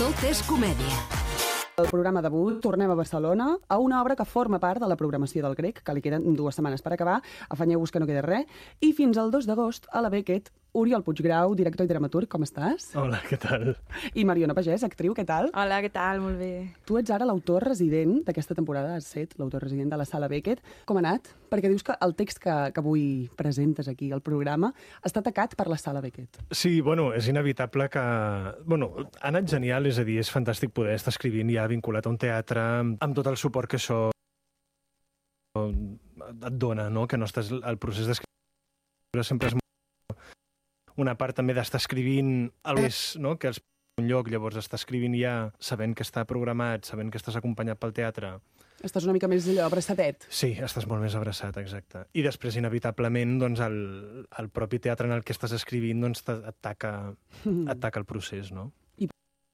Tot és comèdia. El programa debut, tornem a Barcelona, a una obra que forma part de la programació del Grec, que li queden 2 setmanes per acabar, afanyeu-vos que no queda res, i fins al 2 d'agost a la Beckett, Oriol Puiggrau, director i dramaturg, com estàs? Hola, què tal? I Mariona Pagès, actriu, què tal? Hola, què tal? Molt bé. Tu ets ara l'autor resident d'aquesta temporada, has set l'autor resident de la Sala Beckett. Com ha anat? Perquè dius que el text que avui presentes aquí al programa està tacat per la Sala Beckett. Sí, bueno, és inevitable que... Bueno, ha anat genial, és a dir, és fantàstic poder estar escrivint ja vinculat a un teatre, amb tot el suport que això et dona, no? Que no estàs... El procés d'escriure sempre és una part també d'estar escrivint a l'és, no? Que és un lloc, llavors estar escrivint ja sabent que està programat, sabent que estàs acompanyat pel teatre. Estàs una mica més allò, abraçadet. Sí, estàs molt més abraçat, exacte. I després, inevitablement, doncs, el propi teatre en el que estàs escrivint doncs, et taca el procés, no? I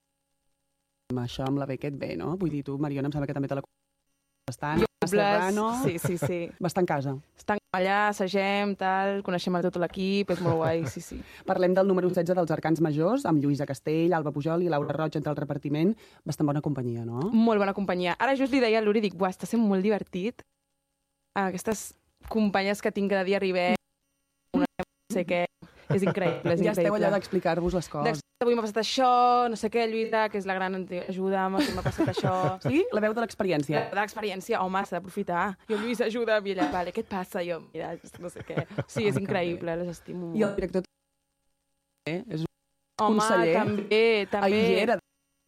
això amb la Beckett bé, no? Vull dir, tu, Mariona, em sembla que també te la bastant. Serrano, Sí. bastant casa. Estan allà, assagem, tal, coneixem tot l'equip, és molt guai, sí. Parlem del número 16 dels Arcans Majors, amb Lluïsa Castell, Alba Pujol i Laura Roig entre el repartiment. Bastant bona companyia, no? Molt bona companyia. Ara just li deia a l'Uri, dic, buah, està sent molt divertit. Aquestes companyes que tinc cada dia arribem, no sé què, és increïble, és Ja esteu allà increïble. d'explicar-vos les coses. Avui m'ha passat això, no sé què, Lluïsa, que és la gran ajuda'm, que m'ha passat això. Sí? La veu de l'experiència. De l'experiència, home, s'ha d'aprofitar. Jo, Lluïsa, ajuda'm, i ella, vale, què et passa? Jo, mira, no sé què. Sí, és increïble, les estimo I el molt. director és un Home, conseller. també. Ahir hi era.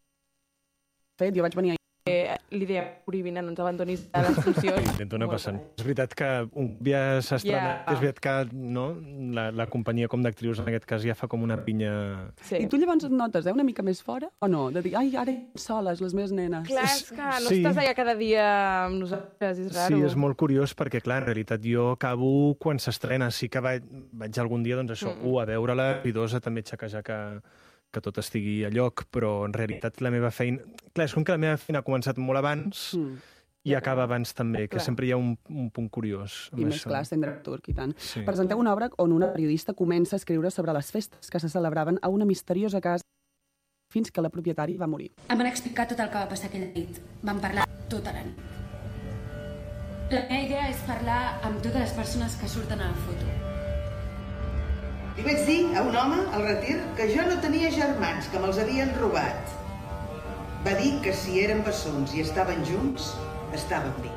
De fet, jo vaig venir ahir. Li deia, Uri, vine, no ens abandonis a les funcions. Intento anar Molt passant. guai. És veritat que un dia s'ha estrenat, Ja. és veritat que no, la companyia com d'actrius en aquest cas ja fa com una pinya... Sí. I tu llavors et notes, una mica més fora? O no? De dir, ai, ara soles, les meves nenes. Clar, és que no Sí. estàs allà cada dia amb nosaltres, és raro. Sí, és molt curiós perquè, clar, en realitat jo acabo quan s'estrena. Sí que vaig algun dia, doncs això, a veure-la, i 2, a també xequejar que tot estigui a lloc, però en realitat la meva feina... Clar, és com que la meva feina ha començat molt abans i acaba abans també, que Clar. sempre hi ha un punt curiós. I amb més això. clar, sent dramaturg i tant. Sí. Presenteu una obra on una periodista comença a escriure sobre les festes que se celebraven a una misteriosa casa fins que la propietari va morir. Em van explicar tot el que va passar aquella nit. Vam parlar tota la nit. La meva idea és parlar amb totes les persones que surten a la foto. Li vaig dir a un home al retir que jo no tenia germans, que me'ls havien robat. Va dir que si eren bessons i estaven junts, estaven bé.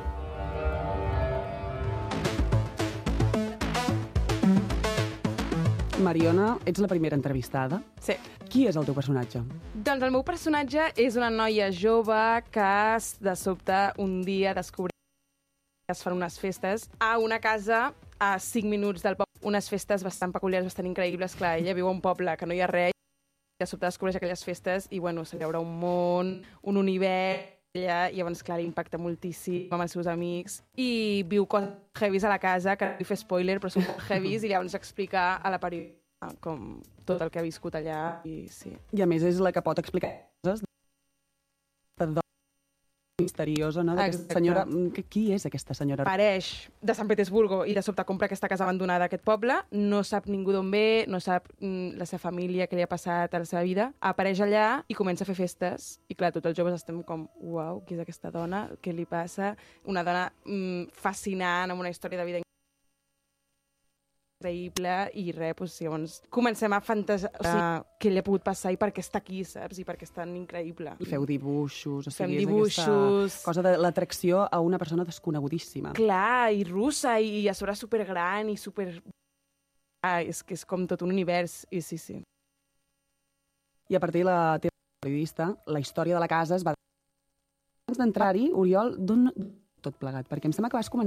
Mariona, ets la primera entrevistada. Sí. Qui és el teu personatge? Doncs el meu personatge és una noia jove que de sobte un dia descobreix que es fan unes festes a una casa a 5 minuts del poble. Unes festes bastant peculiars, bastant increïbles. Clar, ella viu a un poble que no hi ha res i de sobte descobreix aquelles festes i, bueno, se li obre un món, un univers, ella, i llavors, clar, impacta moltíssim amb els seus amics i viu coses heavies a la casa, que no vull fer spoiler, però són molt heavies, i llavors explica a la periodista com tot el que ha viscut allà, i sí. I a més és la que pot explicar coses de dona misteriosa, no? D'aquesta Exacte. senyora... Qui és aquesta senyora? Apareix de Sant Petersburgo i de sobte compra aquesta casa abandonada d'aquest poble, no sap ningú d'on ve, no sap la seva família, què li ha passat a la seva vida, apareix allà i comença a fer festes. I clar, tots els joves estem com, uau, qui és aquesta dona? Què li passa? Una dona fascinant, amb una història de vida increïble, i res, doncs, llavors comencem a fantasar, o sigui, què li ha pogut passar i per què està aquí, saps? I per què és tan increïble. I feu dibuixos, o Fem sigui, és dibuixos. aquesta cosa de l'atracció a una persona desconegudíssima. Clar, i russa, i a sobre supergran, i super... Ah, és que és com tot un univers, i sí. I a partir de la teva periodista, la història de la casa es va... Abans d'entrar-hi, Oriol, d'on tot plegat? Perquè em sembla que vas començar